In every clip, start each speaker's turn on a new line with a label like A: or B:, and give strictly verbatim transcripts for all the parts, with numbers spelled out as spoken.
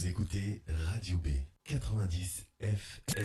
A: Vous écoutez Radio B quatre-vingt-dix F M.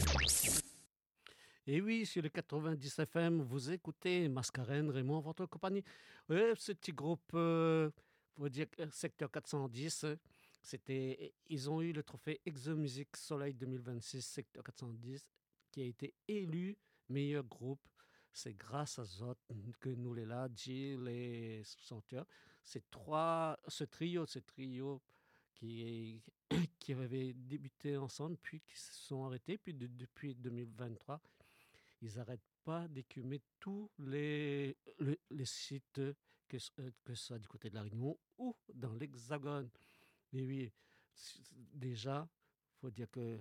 B: Et oui, sur le quatre-vingt-dix F M, vous écoutez Mascarène, Raymond, votre compagnie. Ouais, ce petit groupe, euh, faut dire que Secteur quatre cent dix, euh, c'était, ils ont eu le trophée Exomusic Soleil deux mille vingt-six, Secteur quatre cent dix, qui a été élu meilleur groupe. C'est grâce à Zot que nous les là, Jill et Senteur. C'est trois, ce trio, ce trio qui, qui avait débuté ensemble, puis qui se sont arrêtés, puis de- depuis deux mille vingt-trois. Ils n'arrêtent pas d'écumer tous les, les, les sites, que, ce- euh, que ce soit du côté de la Réunion ou dans l'Hexagone. Mais oui, c- déjà, il faut dire que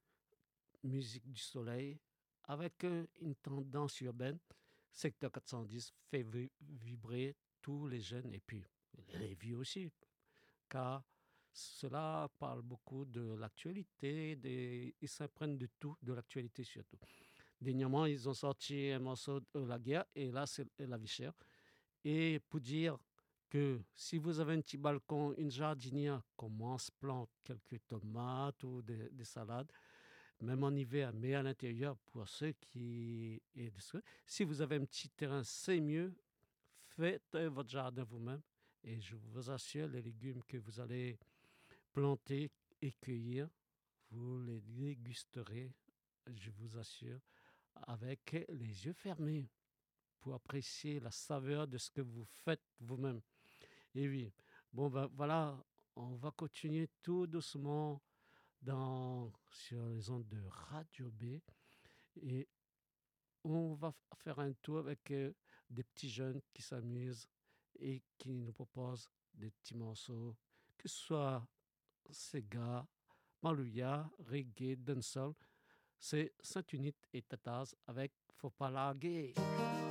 B: Musique du Soleil, avec euh, une tendance urbaine, Secteur quatre cent dix fait vi- vibrer tous les jeunes et puis les vieux aussi, car cela parle beaucoup de l'actualité, des, ils s'imprègnent de tout, de l'actualité surtout. Dernièrement, ils ont sorti un morceau de La Guerre et là, c'est La Vie chère. Et pour dire que si vous avez un petit balcon, une jardinière, commence, plante quelques tomates ou des, des salades, même en hiver, mais à l'intérieur, pour ceux qui... Et de ceux- si vous avez un petit terrain, c'est mieux. Faites euh, votre jardin vous-même. Et je vous assure, les légumes que vous allez planter et cueillir, vous les dégusterez, je vous assure, avec les yeux fermés pour apprécier la saveur de ce que vous faites vous-même. Et oui, bon ben voilà, on va continuer tout doucement dans, sur les ondes de Radio B et on va f- faire un tour avec euh, des petits jeunes qui s'amusent et qui nous proposent des petits morceaux, que ce soit Sega, Malouya, Reggae, Dancehall. C'est Saint-Unite et Tataz avec Faut pas larguer.